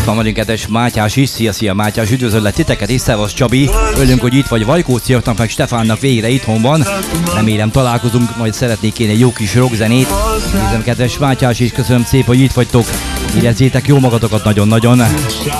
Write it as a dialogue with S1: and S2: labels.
S1: van vagyunk, kedves Mátyás is. Szia Mátyás, üdvözöllek titeket és szevasz Csabi. Örülünk, hogy itt vagy. Vajkóciaknak meg Stefánnak végre itthon van. Remélem találkozunk, majd szeretnék én egy jó kis rockzenét. Nézem, kedves Mátyás is, köszönöm szépen, hogy itt vagytok. Érezzétek jó magatokat nagyon-nagyon.